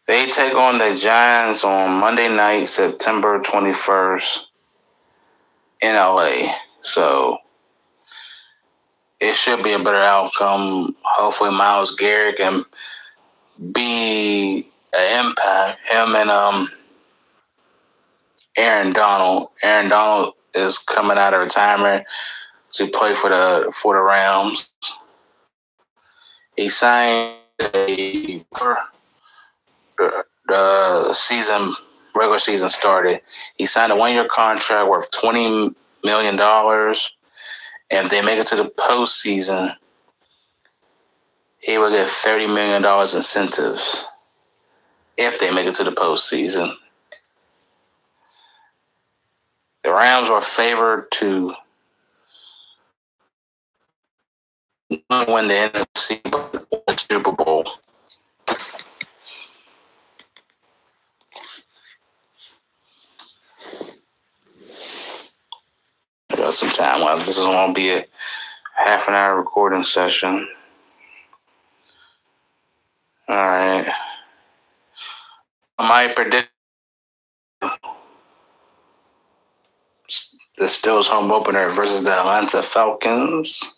They take on the Giants on Monday night, September 21st in LA. So it should be a better outcome. Hopefully Myles Garrett can be an impact. Him and Aaron Donald. Aaron Donald is coming out of retirement to play for the Rams. He signed the regular season started. He signed a 1-year contract worth $20 million. And if they make it to the postseason, he will get $30 million incentives if they make it to the postseason. The Rams are favored to win the NFC Super Bowl. I got some time left. This is going to be a half-an-hour recording session. All right. My prediction: the Steelers home opener versus the Atlanta Falcons.